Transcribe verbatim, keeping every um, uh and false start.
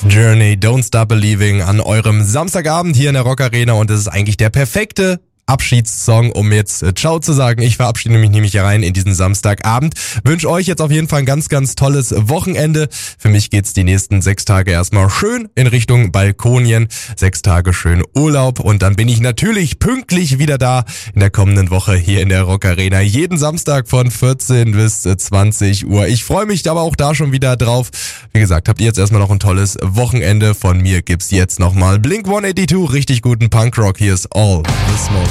Journey, Don't Stop Believing an eurem Samstagabend hier in der Rock Arena und es ist eigentlich der perfekte Abschiedssong, um jetzt äh, Ciao zu sagen. Ich verabschiede mich nämlich hier rein in diesen Samstagabend. Wünsche euch jetzt auf jeden Fall ein ganz, ganz tolles Wochenende. Für mich geht's die nächsten sechs Tage erstmal schön in Richtung Balkonien. Sechs Tage schön Urlaub und dann bin ich natürlich pünktlich wieder da in der kommenden Woche hier in der Rock Arena. Jeden Samstag von vierzehn bis zwanzig Uhr. Ich freue mich aber auch da schon wieder drauf. Wie gesagt, habt ihr jetzt erstmal noch ein tolles Wochenende. Von mir gibt's jetzt nochmal Blink one eighty-two, richtig guten Punkrock. Hier ist All the Smoke.